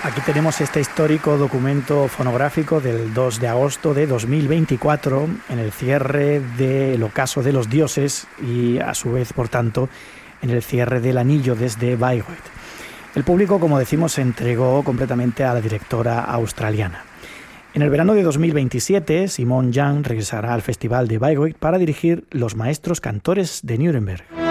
Aquí tenemos este histórico documento fonográfico del 2 de agosto de 2024 en el cierre del Ocaso de los Dioses y a su vez, por tanto, en el cierre del Anillo desde Bayreuth. El público, como decimos, se entregó completamente a la directora australiana. En el verano de 2027, Simone Young regresará al Festival de Bayreuth para dirigir Los Maestros Cantores de Nuremberg.